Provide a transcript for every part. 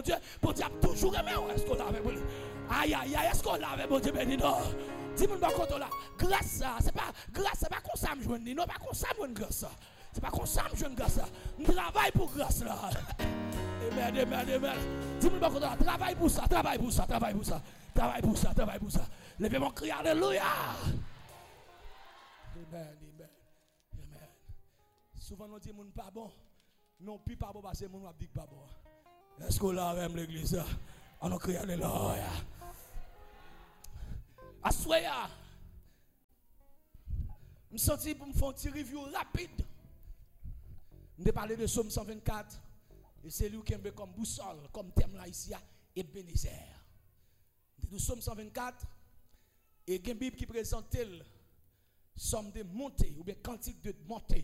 Dieu, bon Dieu a toujours aimé. Est-ce qu'on l'avait bon? Aïe, aïe, aïe, est-ce qu'on l'avait bon Dieu béni? Non. Dis-moi par contre là, grâce, c'est pas comme ça me joindre, non, pas comme ça me grâce. C'est pas comme ça me joindre grâce. Je travaille pour grâce là. Amen, amen, amen. Dis-moi par contre là, travaille pour ça, travaille pour ça, travaille pour ça. Travaille pour ça, travaille pour ça. Levez mon cri, alléluia. Amen, amen, amen. Souvent on dit moun pas bon. Non, plus pas bon parce que moun dit pas bon. Est-ce qu'on l'a même l'église? On a crié alléluia. Assoya. Je me sens pour me faire un petit review rapide. Je vais parler de Somme 124. Et c'est lui qui est comme boussole, comme thème là ici, Ebenezer. De Somme 124. Et il y a une Bible qui présente le somme de montée, ou bien cantique de montée.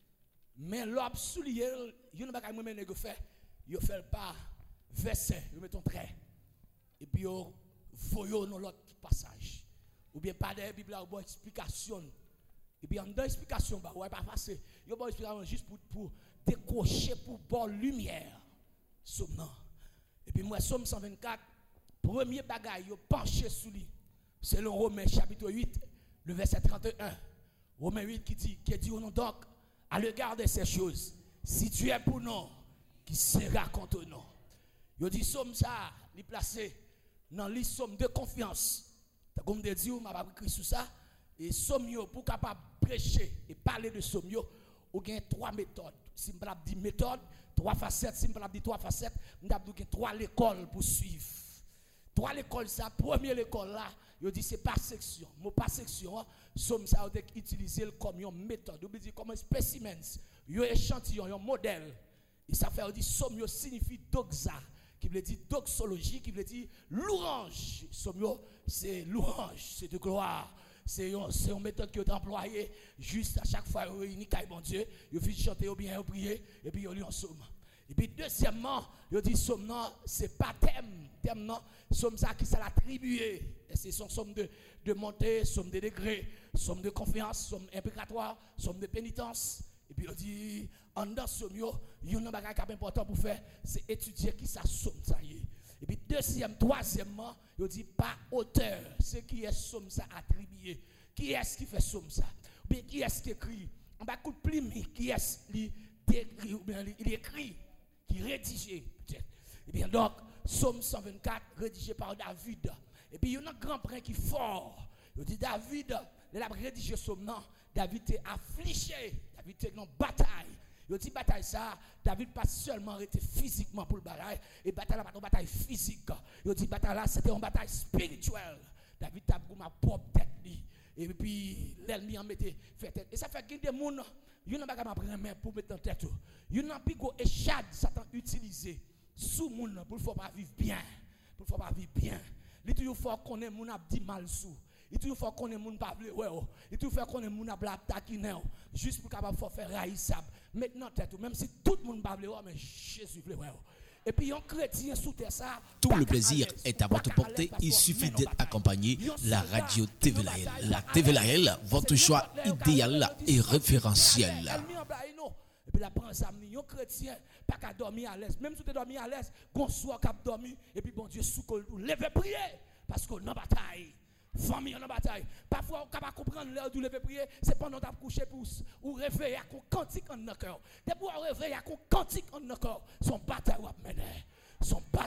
Mais l'homme soulier, il y a un bagage que fait, il fait pas verset, il met un trait. Et puis il voyons dans l'autre passage. Ou bien pas de Bible là, ou explication. Et puis en deux explications, bah ouais pas passer. Il y a une explication juste pour décocher pour bonne lumière. Somme non. Et puis moi Somme 124, premier bagage, il penché sous lui. C'est le Romains chapitre 8, le verset 31. Romains 8 qui dit au nom donc, à l'égard de ces choses, si tu es pour nous, qui sera contre nous. Il dit somme ça, il placé dans les sommes de confiance. Comme je dis, on m'a écrit sur ça. Et somme pour capable prêcher et parler de somme, on a trois méthodes. Si je dis méthode, trois facettes. Si je dis trois facettes, on a trois écoles pour suivre. Trois écoles, ça, première école là, il dit c'est par section. Mot par section, somme ça a été utilisé comme une méthode. On dit comme un spécimen, un échantillon, un modèle. Et ça fait, on dit somme signifie doxa, qui veut dire doxologie, qui veut dire louange. Somme c'est louange, c'est de gloire. C'est une méthode qui est employée juste à chaque fois où il y a bon Dieu, il faut chanter ou bien prier, et puis il y a un somme. Et puis deuxièmement, il dit somme non, c'est pas thème non, somme ça qui s'est attribué. C'est son somme de montée, somme de degré, somme de confiance, somme imprécatoire, somme de pénitence. Et puis il dit en dans somme il y a un bagage qui est important pour faire, c'est étudier qui ça somme ça y est. Et puis troisièmement, il dit pas auteur, c'est qui est somme ça attribué. Qui est-ce qui fait somme ça? Ou bien qui est-ce qui écrit? On va coup de plume, qui est-ce qui écrit ou bien il écrit, qui rédigé peut-être. Et bien donc Somme 124 rédigé par David. Et puis il y a un grand prêtre qui est fort. Il dit David, il a rédigé Somme non, David était affligé, David était dans bataille. Il dit bataille ça, David pas seulement arrêté physiquement pour le bataille, et bataille là pas une bataille physique. Il dit bataille là c'était une bataille spirituelle. David a pour ma propre tête et puis l'ennemi en mettait fait tête. Et ça fait qu'il y a des gens, il y a pas main pour mettre en tête. Il y a plus go échad Satan utilisé sous moun pour faut pas vivre bien, pour faut pas vivre bien. Il toujours faut connaître moun a dit mal sous. Il toujours faut connaître moun pas vle ouais. Il toujours faut connaître moun a bla taquiner juste pour capable faire raïssable. Maintenant tête même si tout le monde pas vle mais Jésus vle ouais. Et puis un chrétien sous terre ça. Tout le plaisir est à votre portée, il suffit d'être accompagné la radio TV Lahel. La TV Lahel, votre choix idéal et référentiel. Et puis la prend ça, un chrétien pas qu'à dormir à l'aise. Même si tu dormi à l'aise, qu'on soit capable de dormir et puis bon Dieu sous col levez prier parce qu'on est en bataille. Famille en bataille. Parfois, on ne peut pas comprendre l'heure de lever prier, c'est pendant que tu couché pour ou réveiller à qu'on cantique en notre cœur. Depuis qu'on réveille à qu'on cantique en notre cœur, son bataille va mener. Son bataille